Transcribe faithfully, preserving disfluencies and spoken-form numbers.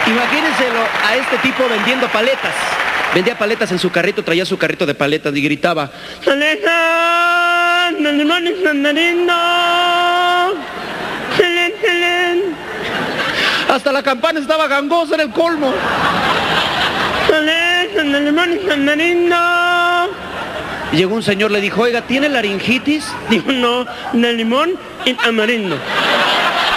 Imagínenselo a este tipo vendiendo paletas. Vendía paletas en su carrito, traía su carrito de paletas y gritaba: ¡Paletas! ¡De limón y mandarino! ¡Excelente, excelente! Hasta la campana estaba gangosa, era el colmo. ¡Paletas! ¡De limón y mandarino! Y llegó un señor, le dijo: oiga, ¿tiene laringitis? Dijo: no, de limón y tamarindo.